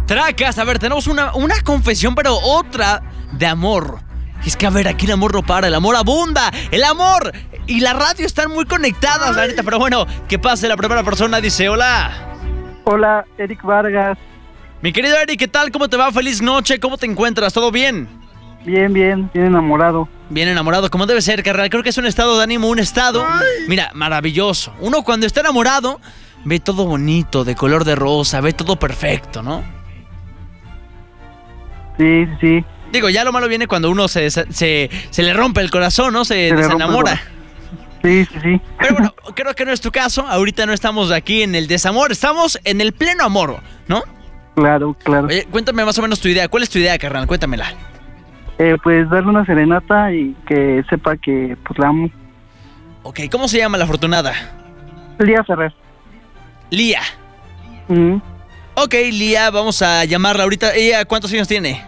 Tracas, a ver, tenemos una confesión, pero otra de amor. Es que, a ver, aquí el amor no para, el amor abunda, el amor y la radio están muy conectadas, la neta. Pero bueno, que pase la primera persona, dice hola. Hola, Eric Vargas. Mi querido Eric, ¿qué tal? ¿Cómo te va? Feliz noche, ¿cómo te encuentras? ¿Todo bien? Bien enamorado. Bien enamorado, como debe ser, carnal. Creo que es un estado de ánimo, un estado, mira, maravilloso. Uno cuando está enamorado ve todo bonito, de color de rosa, ve todo perfecto, ¿no? Sí. Digo, ya lo malo viene cuando uno se le rompe el corazón, ¿no? Se desenamora. Sí. Pero bueno, creo que no es tu caso. Ahorita no estamos aquí en el desamor, estamos en el pleno amor, ¿no? Claro. Oye, cuéntame más o menos tu idea. ¿Cuál es tu idea, carnal? Cuéntamela. Pues darle una serenata y que sepa que pues la amo. Ok, ¿cómo se llama la afortunada? Lía Ferrer. Lía. Ok, Lía, vamos a llamarla ahorita. ¿Ella cuántos años tiene?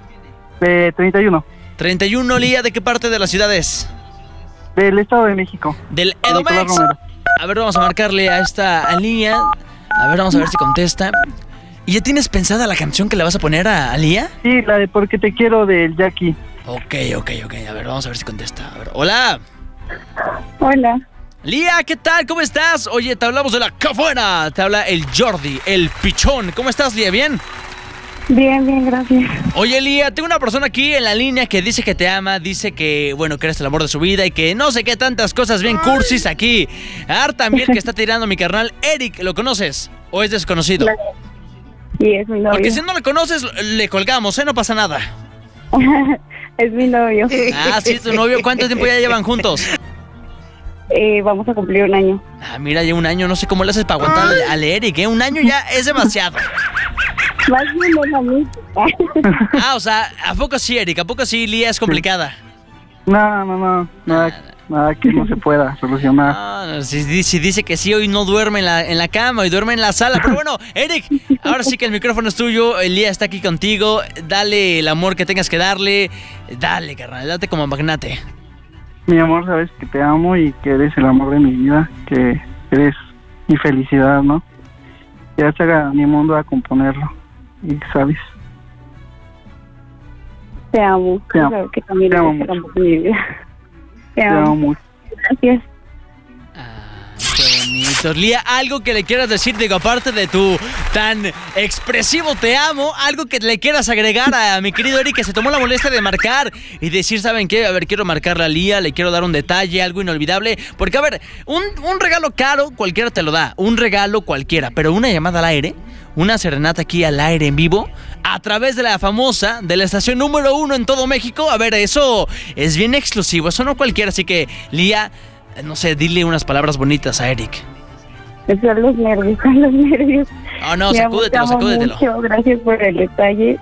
31. 31, Lía. ¿De qué parte de la ciudad es? Del Estado de México. Del Edomex. A ver, vamos a marcarle a esta Lía. A ver, vamos a ver si contesta. ¿Y ya tienes pensada la canción que le vas a poner a Lía? Sí, la de Porque te quiero del Jackie. Ok. A ver, vamos a ver si contesta. A ver, hola. Hola. Lía, ¿qué tal? ¿Cómo estás? Oye, te hablamos de la Cafuera. Te habla el Jordi, el pichón. ¿Cómo estás, Lía? ¿Bien? Bien, gracias. Oye, Lía, tengo una persona aquí en la línea que dice que te ama, dice que, bueno, que eres el amor de su vida y que no sé qué tantas cosas bien cursis aquí. También que está tirando mi carnal Eric, ¿lo conoces? ¿O es desconocido? Sí, es mi novio. Porque si no le conoces, le colgamos, no pasa nada. Es mi novio. Sí, tu novio. ¿Cuánto tiempo ya llevan juntos? Vamos a cumplir un año. Mira, ya un año, no sé cómo le haces para aguantar al Eric, ¿eh? Un año ya es demasiado. Más bien a mí. O sea, ¿a poco sí, Eric? ¿A poco sí, Lía es complicada? No. Nada que no se pueda solucionar. Si dice que sí, hoy no duerme en la cama, hoy duerme en la sala. Pero bueno, Eric, ahora sí que el micrófono es tuyo. Lía está aquí contigo. Dale el amor que tengas que darle. Dale, carnal, date como magnate. Mi amor, sabes que te amo y que eres el amor de mi vida, que eres mi felicidad, ¿no? Ya se haga mi mundo a componerlo. Y sabes. Te amo. Te amo. Sabes que también Te amo eres el mucho. amor de mi vida. Te amo mucho. Gracias. Qué bonito. Lía, algo que le quieras decir, digo, aparte de tu tan expresivo te amo, algo que le quieras agregar a mi querido Eric, que se tomó la molestia de marcar y decir, ¿saben qué? A ver, quiero marcarle a Lía, le quiero dar un detalle, algo inolvidable. Porque, a ver, un regalo caro cualquiera te lo da, un regalo cualquiera, pero una llamada al aire, una serenata aquí al aire en vivo, a través de la famosa, de la estación número 1 en todo México, a ver, eso es bien exclusivo, eso no cualquiera, así que, Lía, no sé, dile unas palabras bonitas a Eric. Son los nervios. No, sacúdetelo. Mucho. Gracias por el detalle.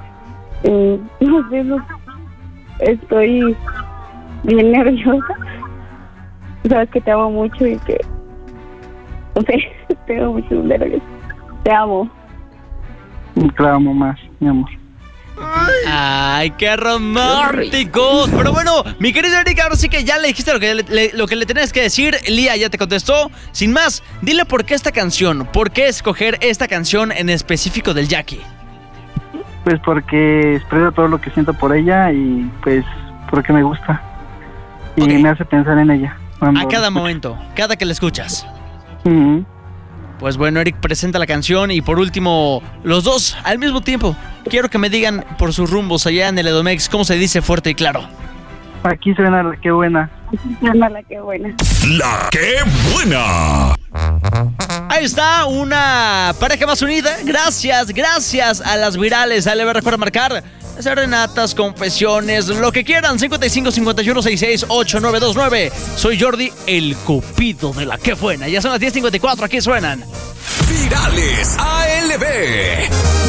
No sé, estoy bien nerviosa. Sabes que te amo mucho y que... No sé, tengo muchos nervios. Te amo. Te amo más, mi amor. ¡Ay, qué románticos! Pero bueno, mi querido Eric, ahora sí que ya le dijiste lo que le tenías que decir. Lía ya te contestó. Sin más, dile por qué esta canción. ¿Por qué escoger esta canción en específico del Jackie? Pues porque expreso todo lo que siento por ella y pues porque me gusta. Y me hace pensar en ella. A cada momento, cada que la escuchas. Pues bueno, Eric presenta la canción y por último, los dos al mismo tiempo. Quiero que me digan por sus rumbos allá en el Edomex, ¿cómo se dice fuerte y claro? Aquí suena la que buena. La que buena. La que buena. Ahí está, una pareja más unida. Gracias a las virales. Dale, recuerda marcar serenatas, confesiones, lo que quieran. 55 51 66 8929. Soy Jordi, el cupido de la que buena. Ya son las 10:54, aquí suenan Virales ALB.